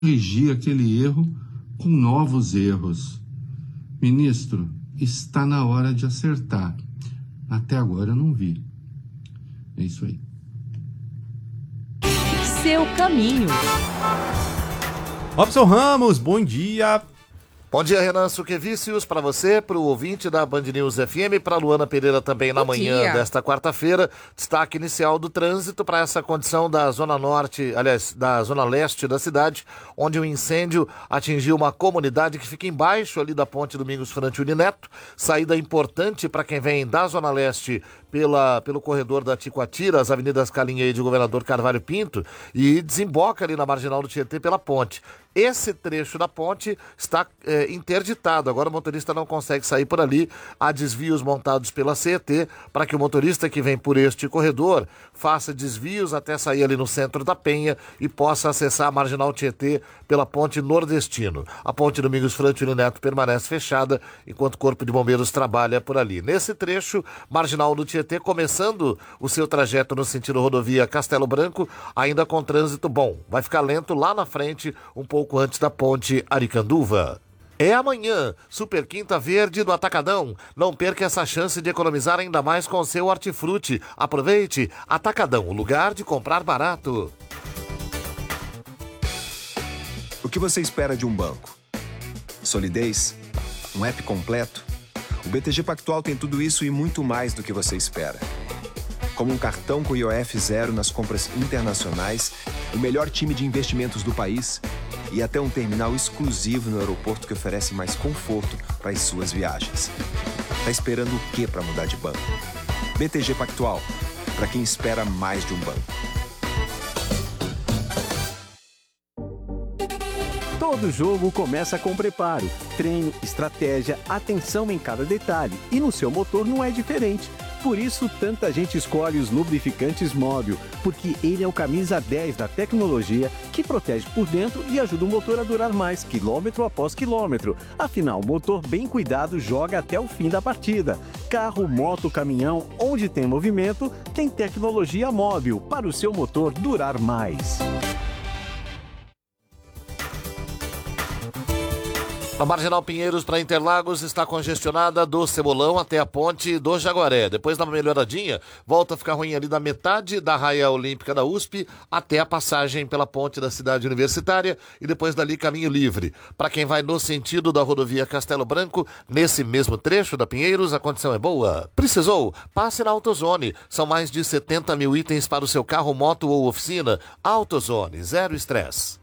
corrigir aquele erro com novos erros. Ministro, está na hora de acertar. Até agora eu não vi. É isso aí. Seu caminho. Robson Ramos, bom dia. Bom dia, Renan Suquevicius, para você, para o ouvinte da Band News FM, para Luana Pereira também na manhã desta quarta-feira. Destaque inicial do trânsito para essa condição da zona norte, aliás, da zona leste da cidade, onde o incêndio atingiu uma comunidade que fica embaixo ali da ponte Domingos Frantini Neto. Saída importante para quem vem da zona leste pelo corredor da Ticoatira, as avenidas Calinha e de Governador Carvalho Pinto, e desemboca ali na marginal do Tietê pela ponte. Esse trecho da ponte está interditado. Agora o motorista não consegue sair por ali. Há desvios montados pela CET para que o motorista que vem por este corredor faça desvios até sair ali no centro da Penha e possa acessar a marginal Tietê pela ponte nordestino. A ponte Domingos Frantini Neto permanece fechada enquanto o Corpo de Bombeiros trabalha por ali. Nesse trecho, marginal do Tietê começando o seu trajeto no sentido rodovia Castelo Branco, ainda com trânsito bom. Vai ficar lento lá na frente, um pouco antes da ponte Aricanduva. É amanhã, Super Quinta Verde do Atacadão. Não perca essa chance de economizar ainda mais com o seu hortifruti. Aproveite, Atacadão, o lugar de comprar barato. O que você espera de um banco? Solidez? Um app completo? O BTG Pactual tem tudo isso e muito mais do que você espera. Como um cartão com IOF zero nas compras internacionais, o melhor time de investimentos do país e até um terminal exclusivo no aeroporto que oferece mais conforto para as suas viagens. Tá esperando o quê para mudar de banco? BTG Pactual, para quem espera mais de um banco. Todo jogo começa com preparo, treino, estratégia, atenção em cada detalhe. E no seu motor não é diferente. Por isso, tanta gente escolhe os lubrificantes Móbil, porque ele é o camisa 10 da tecnologia que protege por dentro e ajuda o motor a durar mais, quilômetro após quilômetro. Afinal, o motor bem cuidado joga até o fim da partida. Carro, moto, caminhão, onde tem movimento, tem tecnologia Móbil para o seu motor durar mais. A Marginal Pinheiros para Interlagos está congestionada do Cebolão até a ponte do Jaguaré. Depois dá uma melhoradinha, volta a ficar ruim ali da metade da raia olímpica da USP até a passagem pela ponte da cidade universitária e depois dali caminho livre. Para quem vai no sentido da rodovia Castelo Branco, nesse mesmo trecho da Pinheiros, a condição é boa. Precisou? Passe na AutoZone. São mais de 70 mil itens para o seu carro, moto ou oficina. AutoZone, zero estresse.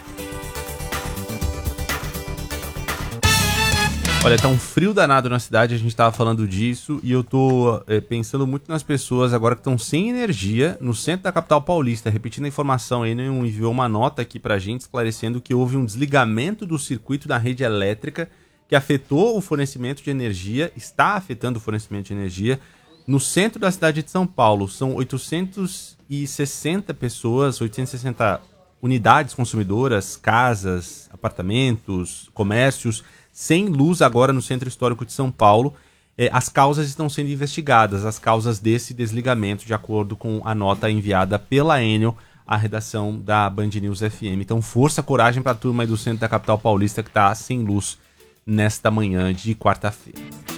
Olha, tá um frio danado na cidade, a gente tava falando disso, e eu tô pensando muito nas pessoas agora que estão sem energia no centro da capital paulista. Repetindo a informação, ele enviou uma nota aqui pra gente esclarecendo que houve um desligamento do circuito da rede elétrica que afetou o fornecimento de energia, está afetando o fornecimento de energia no centro da cidade de São Paulo. São 860 pessoas, 860 unidades consumidoras, casas, apartamentos, comércios sem luz agora no Centro Histórico de São Paulo. As causas estão sendo investigadas, as causas desse desligamento, de acordo com a nota enviada pela Enel à redação da Band News FM. Então, força, coragem para a turma aí do centro da capital paulista que está sem luz nesta manhã de quarta-feira.